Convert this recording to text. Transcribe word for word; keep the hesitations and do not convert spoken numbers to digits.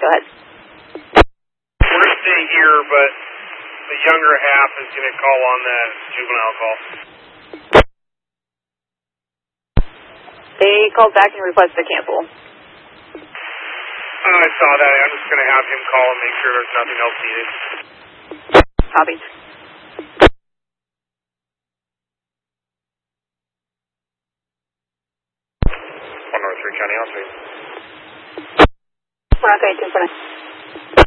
Go ahead. We're going to stay here, but the younger half is going to call on that juvenile call. They called back and requested to cancel. Uh, I saw that. I'm just going to have him call and make sure there's nothing else needed. Copy. one North three County House, please. one oh three, two four nine.